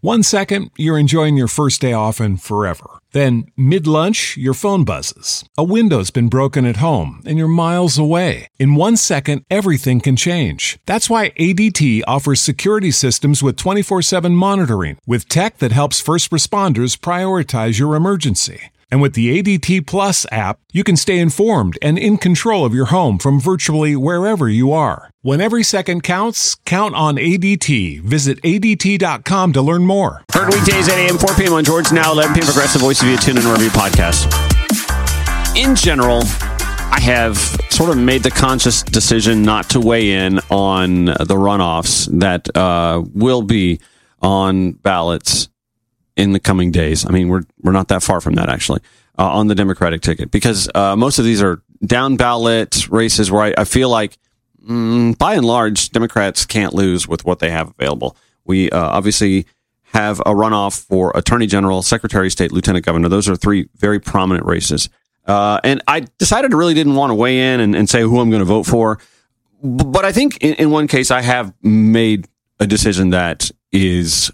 1 second, you're enjoying your first day off and forever. Then, mid-lunch, your phone buzzes. A window's been broken at home, and you're miles away. In 1 second, everything can change. That's why ADT offers security systems with 24/7 monitoring, with tech that helps first responders prioritize your emergency. And with the ADT Plus app, you can stay informed and in control of your home from virtually wherever you are. When every second counts, count on ADT. Visit ADT.com to learn more. Heard weekdays at 8 a.m., 4 p.m. on George, now 11 p.m. Progressive Voice via TuneIn and Review podcast. In general, I have sort of made the conscious decision not to weigh in on the runoffs that will be on ballots in the coming days. I mean, we're not that far from that, actually, on the Democratic ticket, because most of these are down ballot races where I feel like, by and large, Democrats can't lose with what they have available. We obviously have a runoff for Attorney General, Secretary of State, Lieutenant Governor. Those are three very prominent races. And I decided I really didn't want to weigh in and say who I'm going to vote for. But I think in one case, I have made a decision that is...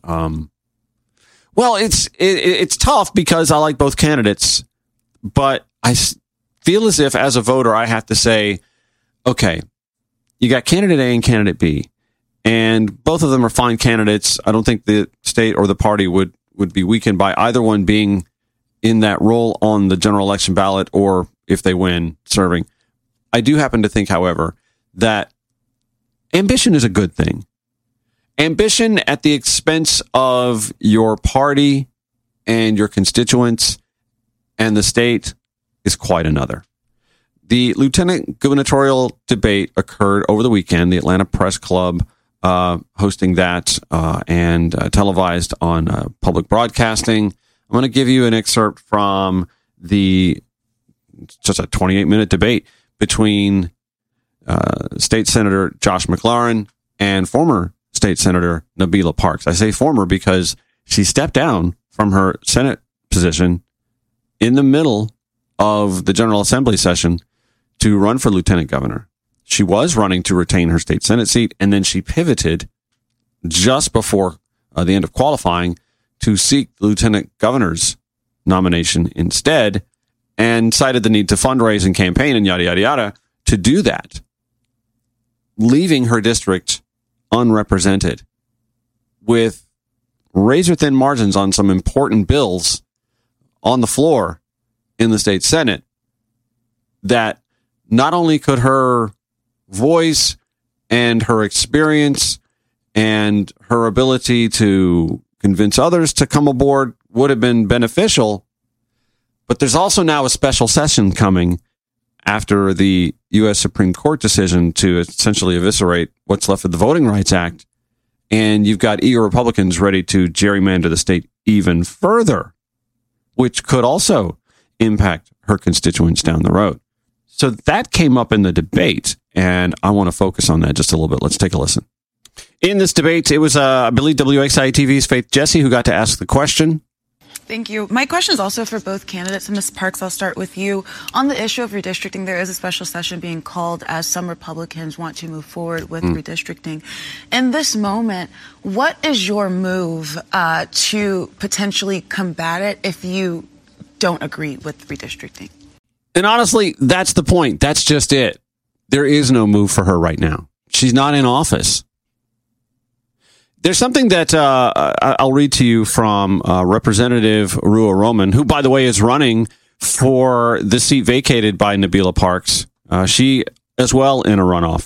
Well, it's tough because I like both candidates, but I feel as if as a voter, I have to say, okay, you got candidate A and candidate B, and both of them are fine candidates. I don't think the state or the party would be weakened by either one being in that role on the general election ballot, or if they win, serving. I do happen to think, however, that ambition is a good thing. Ambition at the expense of your party and your constituents and the state is quite another. The lieutenant gubernatorial debate occurred over the weekend, the Atlanta Press Club hosting that and televised on public broadcasting. I'm going to give you an excerpt from just a 28-minute debate between State Senator Josh McLaurin and former State Senator Nabila Parks. I say former because she stepped down from her Senate position in the middle of the General Assembly session to run for lieutenant governor. She was running to retain her state Senate seat, and then she pivoted just before the end of qualifying to seek the lieutenant governor's nomination instead, and cited the need to fundraise and campaign and yada, yada, yada to do that, leaving her district unrepresented with razor-thin margins on some important bills on the floor in the state Senate that not only could her voice and her experience and her ability to convince others to come aboard would have been beneficial, but there's also now a special session coming after the U.S. Supreme Court decision to essentially eviscerate what's left of the Voting Rights Act. And you've got eager Republicans ready to gerrymander the state even further, which could also impact her constituents down the road. So that came up in the debate, and I want to focus on that just a little bit. Let's take a listen. In this debate, it was, I believe, WXIE TV's Faith Jesse who got to ask the question. Thank you. My question is also for both candidates. And Ms. Parks, I'll start with you. On the issue of redistricting, there is a special session being called as some Republicans want to move forward with redistricting. In this moment, what is your move to potentially combat it if you don't agree with redistricting? And honestly, that's the point. That's just it. There is no move for her right now. She's not in office. There's something that I'll read to you from Representative Ruha Roman, who, by the way, is running for the seat vacated by Nabila Parks. She, as well, in a runoff.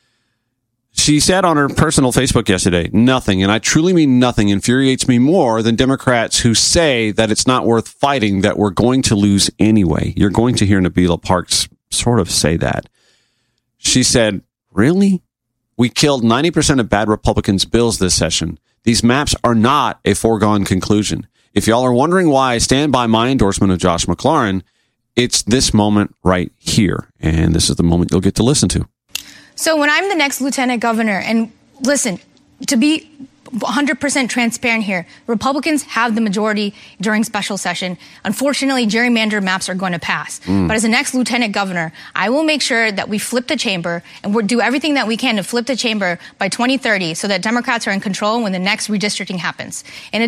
She said on her personal Facebook yesterday, nothing, and I truly mean nothing, infuriates me more than Democrats who say that it's not worth fighting, that we're going to lose anyway. You're going to hear Nabila Parks sort of say that. She said, really? We killed 90% of bad Republicans' bills this session. These maps are not a foregone conclusion. If y'all are wondering why I stand by my endorsement of Josh McLaurin, it's this moment right here. And this is the moment you'll get to listen to. So when I'm the next lieutenant governor, and listen, to be 100% transparent here, Republicans have the majority during special session. Unfortunately, gerrymandered maps are going to pass. But as the next lieutenant governor, I will make sure that we flip the chamber, and we'll do everything that we can to flip the chamber by 2030 so that Democrats are in control when the next redistricting happens.